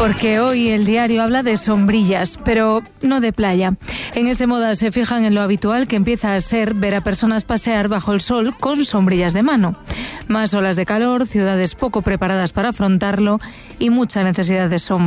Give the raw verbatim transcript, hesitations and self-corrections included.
Porque hoy el diario habla de sombrillas, pero no de playa. En ese moda se fijan en lo habitual que empieza a ser ver a personas pasear bajo el sol con sombrillas de mano. Más olas de calor, ciudades poco preparadas para afrontarlo y mucha necesidad de sombra.